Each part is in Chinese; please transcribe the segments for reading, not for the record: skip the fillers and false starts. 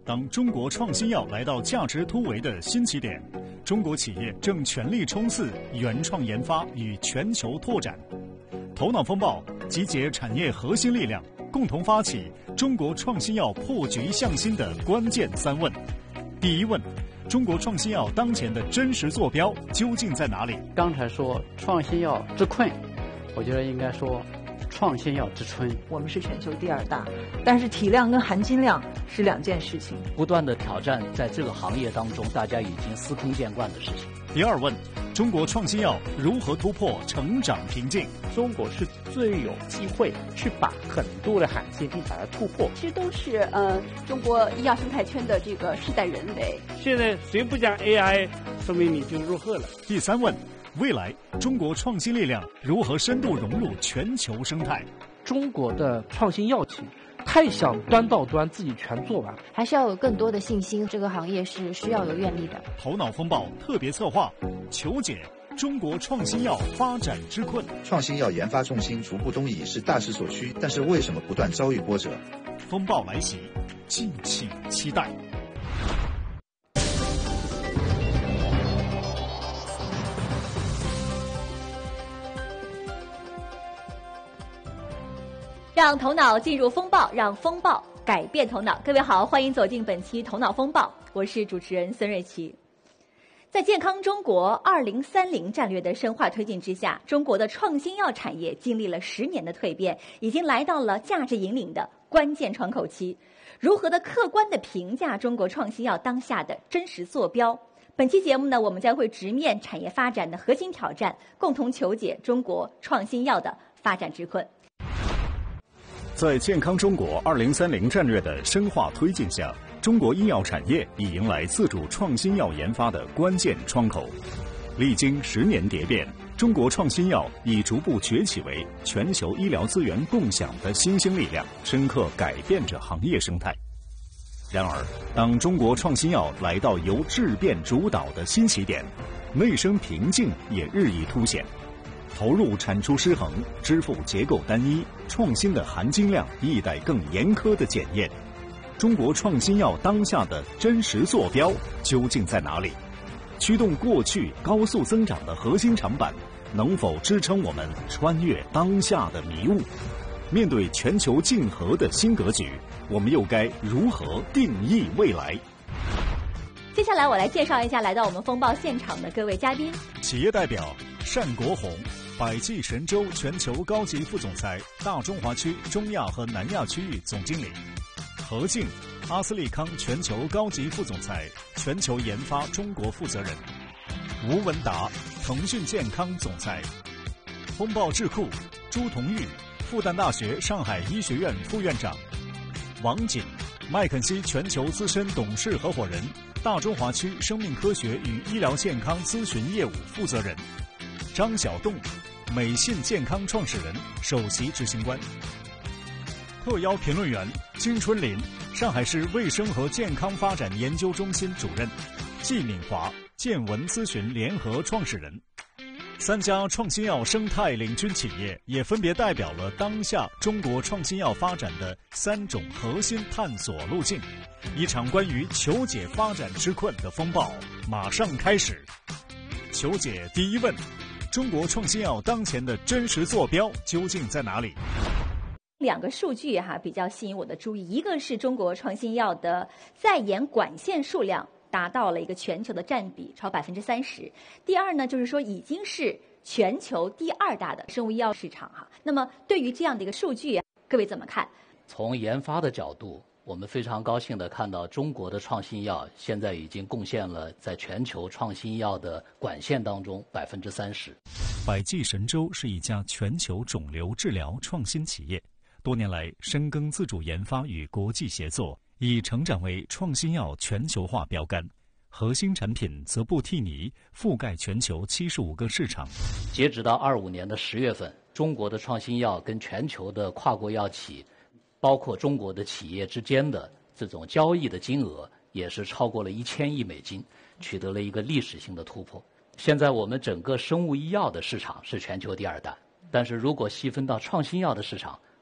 当中国创新药来到价值突围的新起点，中国企业正全力冲刺原创研发与全球拓展。头脑风暴集结产业核心力量，共同发起中国创新药破局向新的关键3问。第一问，中国创新药当前的真实坐标究竟在哪里？ 刚才说创新药之困，我觉得应该说创新药之春。 我们是全球第2大，但是体量跟含金量是2件事情。 不断的挑战在这个行业当中大家已经司空见惯的事情。 第二问，中国创新药如何突破成长瓶颈？ 中国是最有机会去把很多的罕见病把它突破。 其实都是中国医药生态圈的这个世代人为。 现在谁不讲 AI， 说明你就入贺了。 第三问，未来中国创新力量如何深度融入全球生态？ 中国的创新药企太想端到端自己全做完， 还是要有更多的信心，这个行业是需要有愿力的。 头脑风暴特别策划，求解中国创新药发展之困。 创新药研发重心逐步东移是大势所趋，但是为什么不断遭遇波折？ 风暴来袭，敬请期待。 让头脑进入风暴，让风暴改变头脑。各位好，欢迎走进本期头脑风暴，我是主持人孙瑞琪。在健康中国2030战略的深化推进之下，中国的创新药产业经历了10年的蜕变，已经来到了价值引领的关键窗口期。如何的客观地评价中国创新药当下的真实坐标？本期节目呢，我们将会直面产业发展的核心挑战，共同求解中国创新药的发展之困。 在健康中国2030战略的深化推进下，中国医药产业已迎来自主创新药研发的关键窗口。历经10年蝶变，中国创新药已逐步崛起为全球医疗资源共享的新兴力量，深刻改变着行业生态。然而，当中国创新药来到由质变主导的新起点，内生瓶颈也日益凸显。投入产出失衡，支付结构单一，创新的含金量亦待更严苛的检验。中国创新药当下的真实坐标究竟在哪里？驱动过去高速增长的核心长板，能否支撑我们穿越当下的迷雾？面对全球竞合的新格局，我们又该如何定义未来？ 接下来我来介绍一下来到我们风暴现场的各位嘉宾。 企业代表单国红，百济神州全球高级副总裁，大中华区、中亚和南亚区域总经理；何静，阿斯利康全球高级副总裁，全球研发中国负责人；吴文达，腾讯健康总裁；风暴智库朱同玉，复旦大学上海医学院副院长；王锦，麦肯锡全球资深董事合伙人，大中华区生命科学与医疗健康咨询业务负责人；张晓栋，美信健康创始人、首席执行官；特邀评论员金春林，上海市卫生和健康发展研究中心主任；季敏华，健文咨询联合创始人。3家创新药生态领军企业也分别代表了当下中国创新药发展的3种核心探索路径。一场关于求解发展之困的风暴马上开始。求解第一问，中国创新药当前的真实坐标究竟在哪里 ？2个数据比较吸引我的注意，一个是中国创新药的在研管线数量达到了一个全球的占比超30%。第二呢，就是说已经是全球第2大的生物医药市场那么对于这样的一个数据，各位怎么看？ 从研发的角度，我们非常高兴地看到中国的创新药现在已经贡献了在全球创新药的管线当中30%。 百济神州是一家全球肿瘤治疗创新企业，多年来深耕自主研发与国际协作，已成长为创新药全球化标杆。核心产品泽布替尼覆盖全球75个市场。 截止到25年的10月份，中国的创新药跟全球的跨国药企，包括中国的企业之间的这种交易的金额，也是超过了1000亿美金，取得了一个历史性的突破。现在我们整个生物医药的市场是全球第2大，但是如果细分到创新药的市场，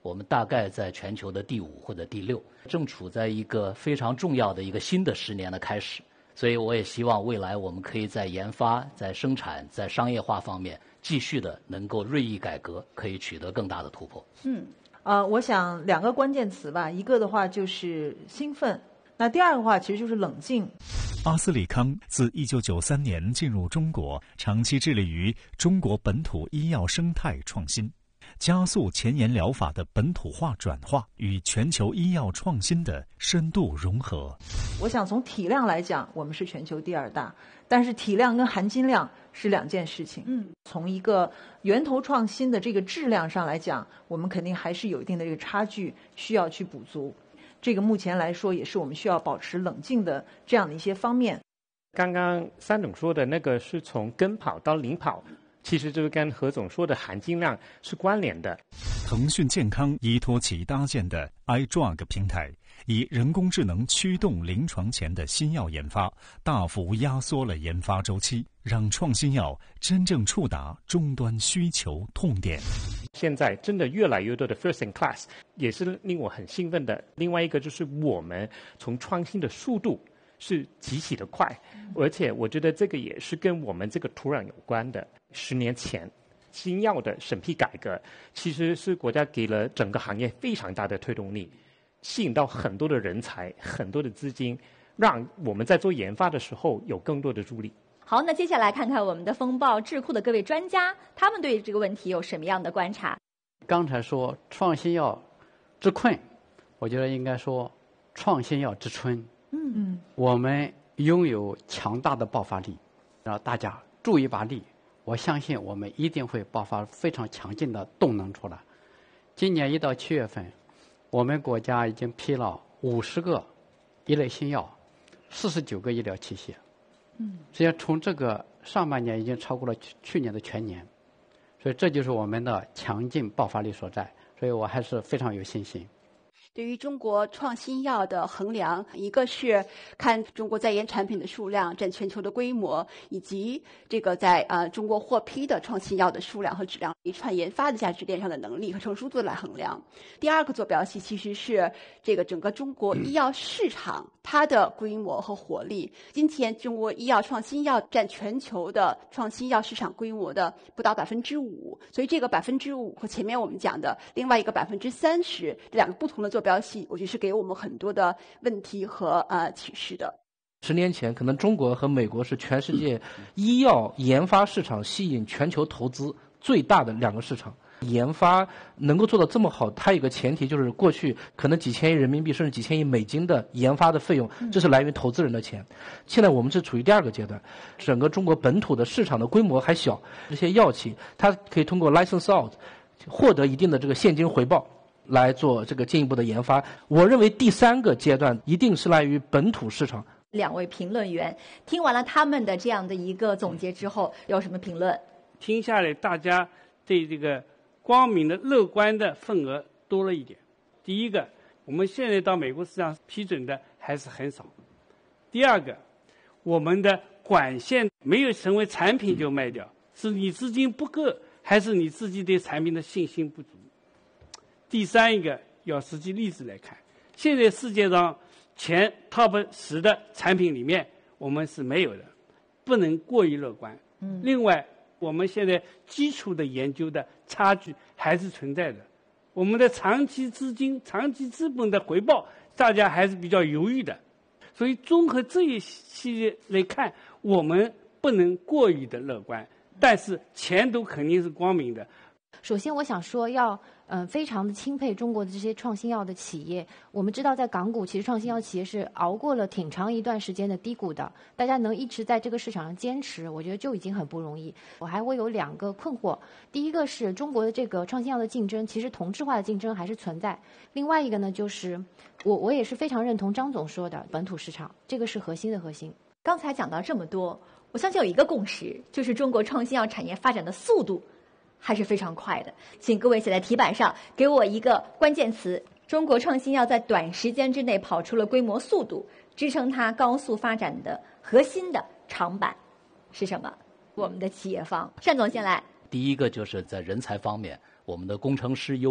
我们大概在全球的第5或者第6，正处在一个非常重要的一个新的10年的开始。所以我也希望未来我们可以在研发、在生产、在商业化方面继续的能够锐意改革，可以取得更大的突破。 我想2个关键词吧，一个的话就是兴奋，那第二个话其实就是冷静。 阿斯利康自1993年进入中国，长期致力于中国本土医药生态创新，加速前沿疗法的本土化转化与全球医药创新的深度融合。 我想从体量来讲，我们是全球第2大，但是体量跟含金量是2件事情。从一个源头创新的这个质量上来讲，我们肯定还是有一定的这个差距，需要去补足。这个目前来说也是我们需要保持冷静的这样的一些方面。 刚刚三总说的那个是从跟跑到领跑，其实这个跟何总说的含金量是关联的。 腾讯健康依托其搭建的 iDrug 平台，以人工智能驱动临床前的新药研发，大幅压缩了研发周期，让创新药真正触达终端需求痛点。 现在真的越来越多的 first in class， 也是令我很兴奋的。另外一个就是我们从创新的速度是极其的快，而且我觉得这个也是跟我们这个土壤有关的。10年前新药的审批改革其实是国家给了整个行业非常大的推动力，吸引到很多的人才、很多的资金，让我们在做研发的时候有更多的助力。 好，那接下来看看我们的风暴智库的各位专家，他们对这个问题有什么样的观察？ 刚才说创新药之困，我觉得应该说创新药之春。我们拥有强大的爆发力，让大家助一把力，我相信我们一定会爆发非常强劲的动能出来。今年1到7月份，我们国家已经批了50个一类新药，49个医疗器械。实际上从这个上半年已经超过了去年的全年，所以这就是我们的强劲爆发力所在，所以我还是非常有信心。 对于中国创新药的衡量，一个是看中国在研产品的数量占全球的规模，以及这个在中国获批的创新药的数量和质量，一串研发的价值链上的能力和成熟度来衡量。第二个坐标系其实是这个整个中国医药市场它的规模和活力。今天中国医药创新药占全球的创新药市场规模的不到5%，所以这个5%和前面我们讲的另外一个30%，这2个不同的坐标系，我觉得是给我们很多的问题和启示的。 10年前，可能中国和美国是全世界医药研发市场吸引全球投资最大的2个市场。研发能够做到这么好，它有个前提就是过去可能几千亿人民币甚至几千亿美金的研发的费用，这是来源于投资人的钱。现在我们是处于第2个阶段，整个中国本土的市场的规模还小，这些药企它可以通过 license out 获得一定的这个现金回报，来做这个进一步的研发。我认为第3个阶段一定是来于本土市场。 2位评论员听完了他们的这样的一个总结之后，有什么评论？ 听下来，大家对这个光明的、乐观的份额多了一点。第一个，我们现在到美国市场批准的还是很少。第二个，我们的管线没有成为产品就卖掉，是你资金不够，还是你自己对产品的信心不足？第三一个，要实际例子来看，现在世界上前 top 10的产品里面，我们是没有的，不能过于乐观。另外，我们现在基础的研究的差距还是存在的，我们的长期资金、长期资本的回报，大家还是比较犹豫的。所以综合这一系列来看，我们不能过于的乐观，但是前途肯定是光明的。 首先我想说要非常的钦佩中国的这些创新药的企业。我们知道在港股其实创新药企业是熬过了挺长一段时间的低谷的，大家能一直在这个市场上坚持，我觉得就已经很不容易。我还会有2个困惑，第一个是中国的这个创新药的竞争，其实同质化的竞争还是存在。另外一个呢，就是我也是非常认同张总说的本土市场，这个是核心的核心。 刚才讲到这么多，我相信有一个共识，就是中国创新药产业发展的速度还是非常快的。请各位写在题板上，给我一个关键词：中国创新药在短时间之内跑出了规模速度，支撑它高速发展的核心的长板是什么？我们的企业方，单总先来。 第一个就是在人才方面，我们的工程师优势，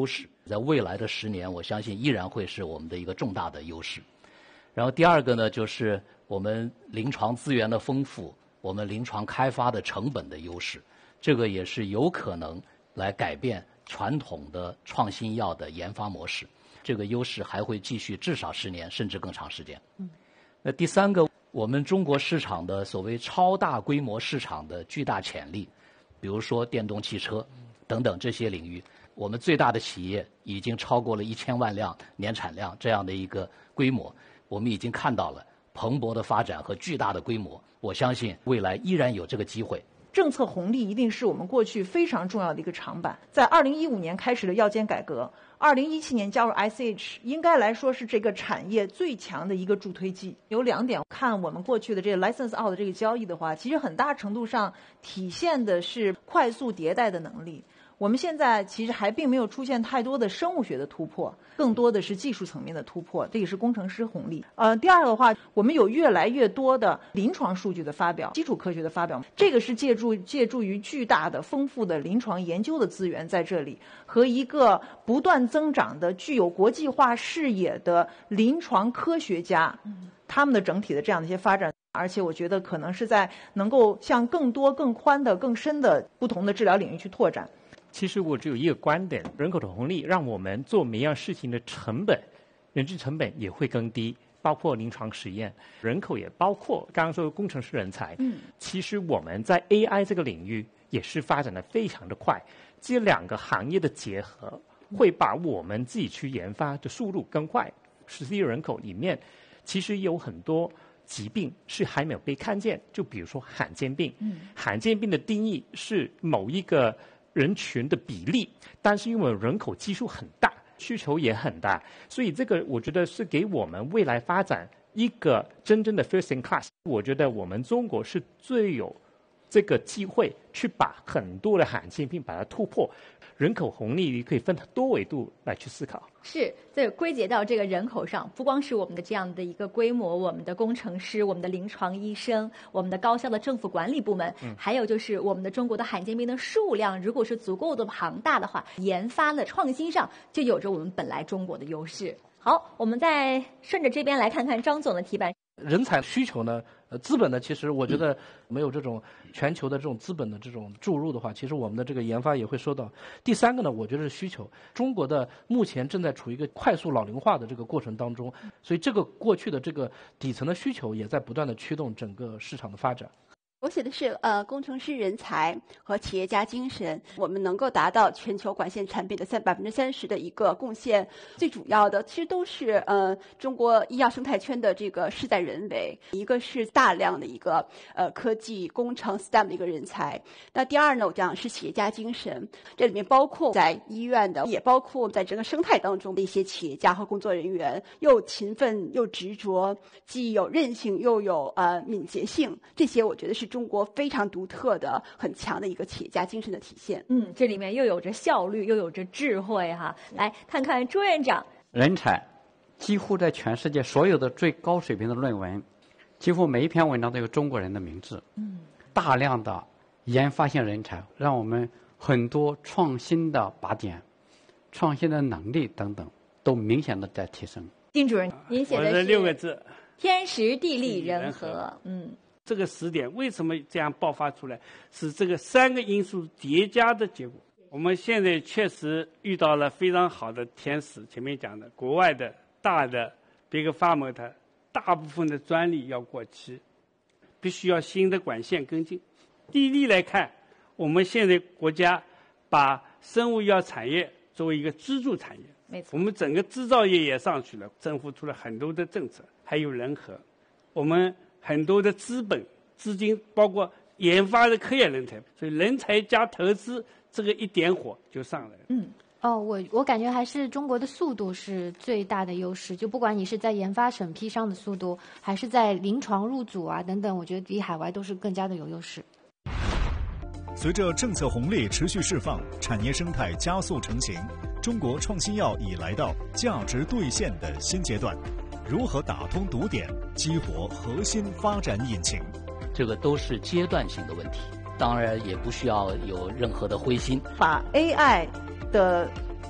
在未来的10年，我相信依然会是我们的一个重大的优势。然后第二个呢，就是我们临床资源的丰富，我们临床开发的成本的优势，这个也是有可能来改变传统的创新药的研发模式。这个优势还会继续至少10年，甚至更长时间。那第三个，我们中国市场的所谓超大规模市场的巨大潜力，比如说电动汽车等等这些领域，我们最大的企业已经超过了1000万辆年产量这样的一个规模，我们已经看到了蓬勃的发展和巨大的规模。我相信未来依然有这个机会。 政策红利一定是我们过去非常重要的一个长板。在2015年开始的药监改革，2017年加入 ICH， 应该来说是这个产业最强的一个助推剂。有2点，看我们过去的这个 license out 的这个交易的话，其实很大程度上体现的是快速迭代的能力。我们现在其实还并没有出现太多的生物学的突破，更多的是技术层面的突破，这也是工程师红利。第二个的话，我们有越来越多的临床数据的发表，基础科学的发表，这个是借助于巨大的丰富的临床研究的资源在这里，和一个不断增长的具有国际化视野的临床科学家，他们的整体的这样的一些发展。而且我觉得可能是在能够向更多更宽的更深的不同的治疗领域去拓展。 其实我只有一个观点，人口的红利让我们做每样事情的成本，人力成本也会更低，包括临床实验，人口也包括刚刚说的工程师人才。其实我们在 AI 这个领域也是发展的非常的快，这2个行业的结合会把我们自己去研发的速度更快。10亿人口里面，其实有很多疾病是还没有被看见，就比如说罕见病。罕见病的定义是某一个人群的比例，但是因为人口基数很大，需求也很大，所以这个我觉得是给我们未来发展一个真正的 first in class。我觉得我们中国是最有这个机会去把很多的罕见病把它突破。人口红利可以分多维度来去思考。 是，这归结到这个人口上，不光是我们的这样的一个规模，我们的工程师，我们的临床医生，我们的高效的政府管理部门，还有就是我们的中国的罕见病的数量，如果是足够的庞大的话，研发的创新上就有着我们本来中国的优势。好，我们再顺着这边来看看张总的提板。 人才需求呢，资本呢，其实我觉得没有这种全球的这种资本的这种注入的话，其实我们的这个研发也会受到。第三个呢，我觉得是需求。中国的目前正在处于一个快速老龄化的这个过程当中，所以这个过去的这个底层的需求也在不断的驱动整个市场的发展。 我写的是工程师人才和企业家精神，我们能够达到全球管线产品的30%的一个贡献。最主要的其实都是中国医药生态圈的这个事在人为，一个是大量的一个科技工程 STEM 的一个人才。那第二呢，我讲是企业家精神，这里面包括在医院的，也包括在整个生态当中的一些企业家和工作人员，又勤奋又执着，既有韧性又有敏捷性，这些我觉得是中国非常独特的、很强的一个企业家精神的体现。 这里面又有着效率，又有着智慧哈。来看看朱院长， 人才几乎在全世界所有的最高水平的论文，几乎每一篇文章都有中国人的名字。大量的研发性人才，让我们很多创新的靶点、创新的能力等等，都明显的在提升。 丁主任， 您写的是 6个字： 天时地利人和。 这个时点为什么这样爆发出来？是这个3个因素叠加的结果。我们现在确实遇到了非常好的天时，前面讲的国外的大的 Big Pharma 它大部分的专利要过期，必须要新的管线跟进。地利来看，我们现在国家把生物药产业作为一个支柱产业， 没错， 我们整个制造业也上去了，政府出了很多的政策，还有人和，我们很多的资本资金，包括研发的科研人才，所以人才加投资，这个一点火就上来了。 我感觉还是中国的速度是最大的优势，就不管你是在研发审批上的速度，还是在临床入组啊等等，我觉得比海外都是更加的有优势。 随着政策红利持续释放，产业生态加速成型，中国创新药已来到价值兑现的新阶段。如何打通堵点，激活核心发展引擎？ 这个都是阶段性的问题，当然也不需要有任何的灰心。 把 AI 的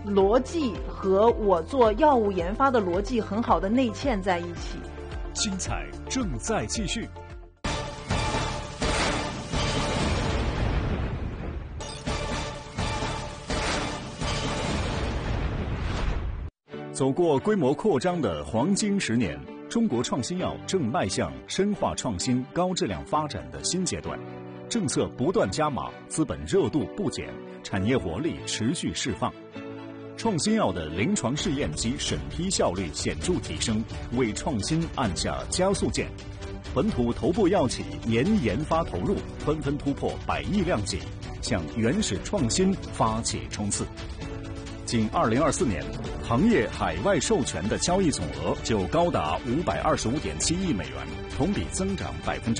逻辑和我做药物研发的逻辑很好的内嵌在一起。 精彩正在继续。走过规模扩张的黄金10年，中国创新药正迈向深化创新、高质量发展的新阶段，政策不断加码，资本热度不减，产业活力持续释放。创新药的临床试验及审批效率显著提升，为创新按下加速键。本土头部药企年研发投入纷纷突破100亿量级，向原始创新发起冲刺。仅2024年，行业海外授权的交易总额就高达525.7亿美元，同比增长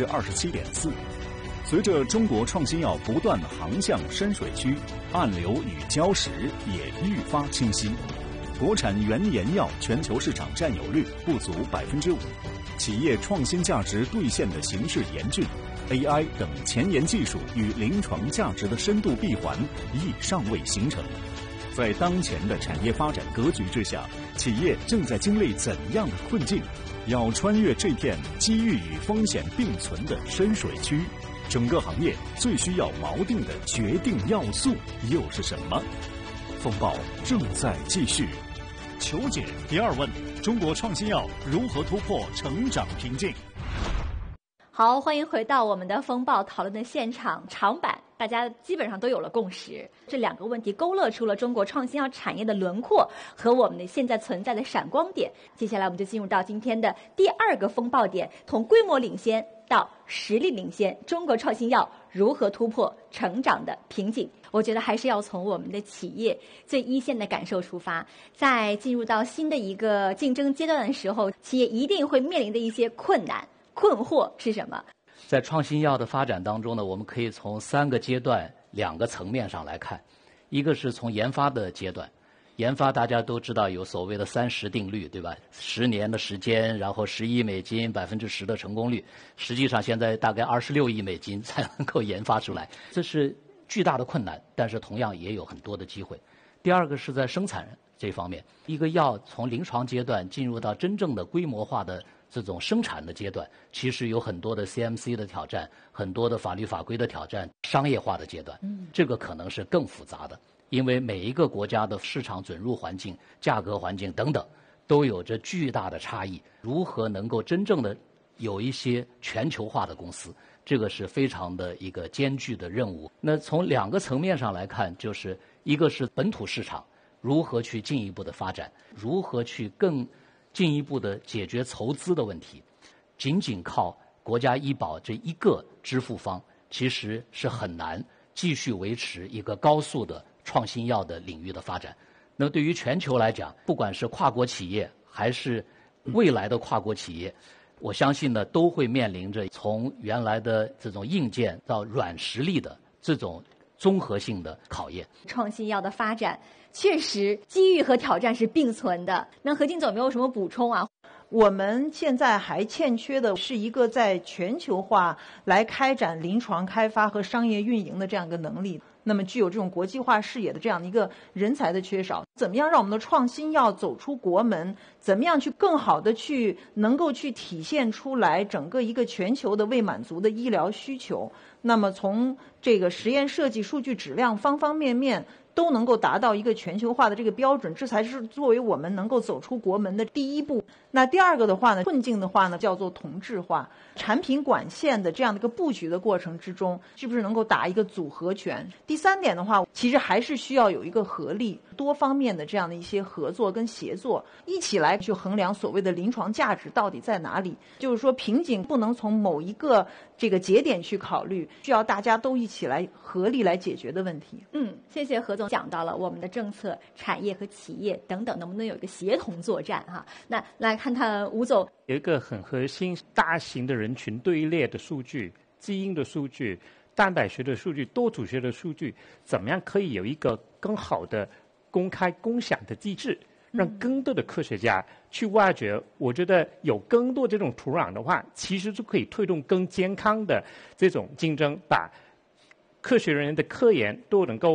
27.4%。随着中国创新药不断航向深水区，暗流与礁石也愈发清晰。国产原研药全球市场占有率不足5%，企业创新价值兑现的形势严峻。AI 等前沿技术与临床价值的深度闭环亦尚未形成。在当前的产业发展格局之下，企业正在经历怎样的困境？要穿越这片机遇与风险并存的深水区，整个行业最需要锚定的决定要素又是什么？风暴正在继续。求解第2问：中国创新药如何突破成长瓶颈？ 好，欢迎回到我们的风暴讨论的现场。长板大家基本上都有了共识，这2个问题勾勒出了中国创新药产业的轮廓和我们的现在存在的闪光点。接下来我们就进入到今天的第2个风暴点，从规模领先到实力领先，中国创新药如何突破成长的瓶颈？我觉得还是要从我们的企业最一线的感受出发。在进入到新的一个竞争阶段的时候，企业一定会面临的一些困难、困惑是什么？ 在创新药的发展当中呢，我们可以从3个阶段、2个层面上来看。一个是从研发的阶段，研发大家都知道有所谓的30定律，对吧？10年的时间，然后10亿美金，10%的成功率。实际上现在大概26亿美金才能够研发出来，这是巨大的困难，但是同样也有很多的机会。第2个是在生产这方面，一个药从临床阶段进入到真正的规模化的这种生产的阶段，其实有很多的 CMC 的挑战，很多的法律法规的挑战，商业化的阶段，这个可能是更复杂的，因为每一个国家的市场准入环境、价格环境等等，都有着巨大的差异。如何能够真正的有一些全球化的公司，这个是非常的一个艰巨的任务。那从2个层面上来看，就是一个是本土市场如何去进一步的发展，如何去更进一步的解决筹资的问题。仅仅靠国家医保这一个支付方，其实是很难继续维持一个高速的创新药的领域的发展。那对于全球来讲，不管是跨国企业还是未来的跨国企业，我相信呢，都会面临着从原来的这种硬件到软实力的这种综合性的考验。 创新药的发展确实机遇和挑战是并存的。那何静总有没有什么补充啊？ 我们现在还欠缺的是一个在全球化来开展临床开发和商业运营的这样一个能力，那么具有这种国际化视野的这样的一个人才的缺少。怎么样让我们的创新药走出国门？怎么样去更好的去能够去体现出来整个一个全球的未满足的医疗需求？那么从这个实验设计、数据质量方方面面都能够达到一个全球化的这个标准，这才是作为我们能够走出国门的第一步。那第2个的话呢，困境的话呢，叫做同质化。产品管线的这样的一个布局的过程之中，是不是能够打一个组合拳？第3点的话，其实还是需要有一个合力，多方面的这样的一些合作跟协作，一起来去衡量所谓的临床价值到底在哪里。就是说，瓶颈不能从某一个这个节点去考虑，需要大家都一起来合力来解决的问题。 谢谢何总讲到了我们的政策、产业和企业等等能不能有一个协同作战哈。那来看看吴总， 有一个很核心大型的人群队列的数据、基因的数据、蛋白学的数据、多组学的数据，怎么样可以有一个更好的公开共享的机制，让更多的科学家去挖掘。我觉得有更多这种土壤的话，其实就可以推动更健康的这种竞争，把科学人员的科研都能够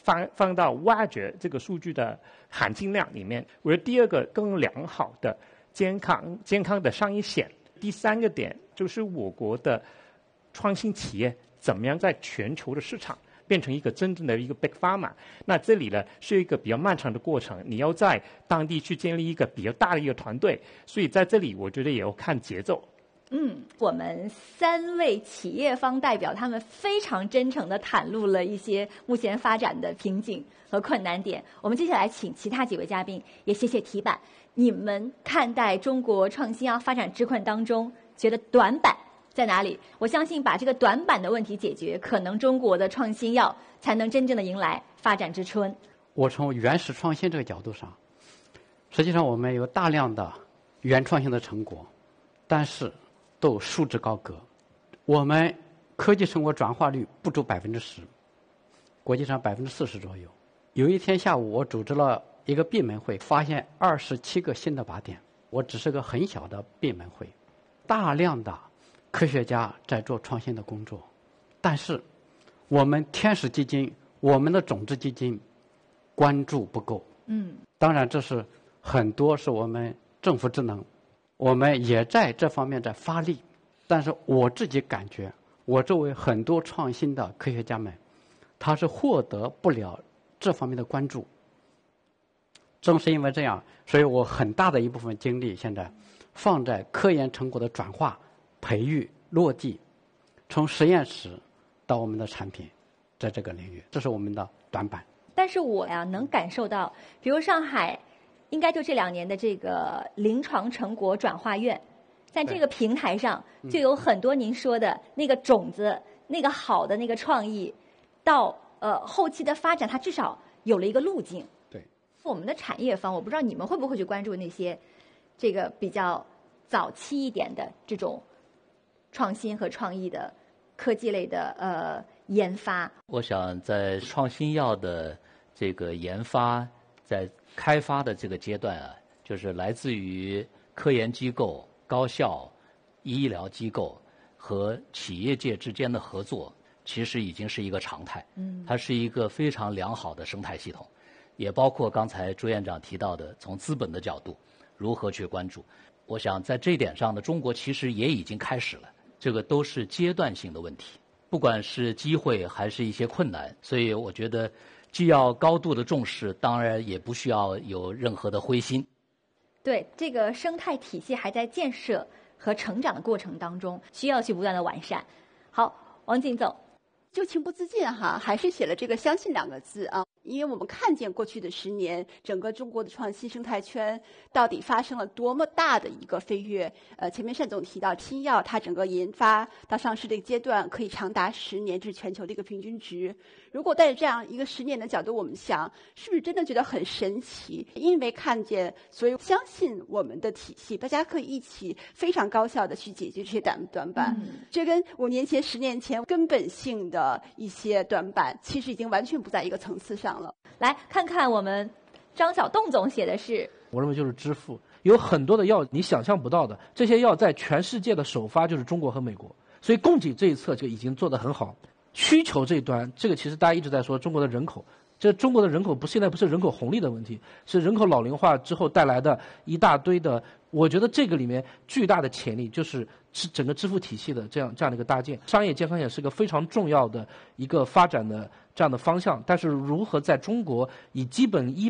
放到挖掘这个数据的含金量里面。我觉得第二个更良好的健康的商业险。第三个点就是我国的创新企业怎么样在全球的市场变成一个真正的一个 big pharma。那这里呢是一个比较漫长的过程，你要在当地去建立一个比较大的一个团队，所以在这里我觉得也要看节奏。 我们3位企业方代表他们非常真诚地袒露了一些目前发展的瓶颈和困难点。我们接下来请其他几位嘉宾也写写题板，你们看待中国创新药发展之困当中，觉得短板在哪里？我相信把这个短板的问题解决，可能中国的创新药才能真正的迎来发展之春。 我从原始创新这个角度上，实际上我们有大量的原创性的成果，但是都束之高阁。我们科技成果转化率不足10%，国际上40%左右。有一天下午，我组织了一个闭门会，发现27个新的靶点。我只是个很小的闭门会，大量的科学家在做创新的工作，但是我们天使基金、我们的种子基金关注不够。当然这是很多是我们政府职能，我们也在这方面在发力，但是我自己感觉，我周围很多创新的科学家们，他是获得不了这方面的关注。正是因为这样，所以我很大的一部分精力现在放在科研成果的转化、培育、落地，从实验室到我们的产品，在这个领域，这是我们的短板。 但是我能感受到，比如上海应该就这2年的这个临床成果转化院，在这个平台上就有很多您说的那个种子、那个好的那个创意，到后期的发展，它至少有了一个路径。 对， 我们的产业方，我不知道你们会不会去关注那些这个比较早期一点的这种创新和创意的科技类的研发。 我想在创新药的这个研发，在开发的这个阶段啊，就是来自于科研机构、高校、医疗机构和企业界之间的合作，其实已经是一个常态。它是一个非常良好的生态系统，也包括刚才朱院长提到的，从资本的角度如何去关注。我想在这一点上呢，中国其实也已经开始了，这个都是阶段性的问题，不管是机会还是一些困难，所以我觉得既要高度的重视，当然也不需要有任何的灰心。 对，这个生态体系还在建设和成长的过程当中，需要去不断的完善。好，王进总， 就情不自禁还是写了这个相信2个字啊。因为我们看见过去的10年，整个中国的创新生态圈到底发生了多么大的一个飞跃。前面单总提到新药，它整个研发到上市的一个阶段可以长达10年，这是全球的一个平均值。如果带着这样一个10年的角度，我们想，是不是真的觉得很神奇？因为看见，所以相信我们的体系，大家可以一起非常高效的去解决这些短板。这跟5年前、10年前根本性的一些短板，其实已经完全不在一个层次上。 来看看我们张晓栋总写的是， 我认为就是支付，有很多的药你想象不到的，这些药在全世界的首发就是中国和美国，所以供给这一侧就已经做得很好。需求这一端，这个其实大家一直在说中国的人口，这中国的人口现在不是人口红利的问题，是人口老龄化之后带来的一大堆的，我觉得这个里面巨大的潜力就是整个支付体系的这样的一个搭建。商业健康险是个非常重要的一个发展的这样的方向，但是如何在中国以基本医